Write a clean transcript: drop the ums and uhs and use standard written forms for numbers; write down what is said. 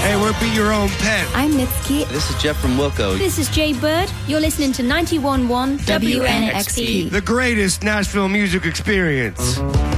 Hey, we're Be Your Own Pet. I'm Mitski. This is Jeff from Wilco. This is Jay Bird. You're listening to 91.1 WNXP. The greatest Nashville music experience.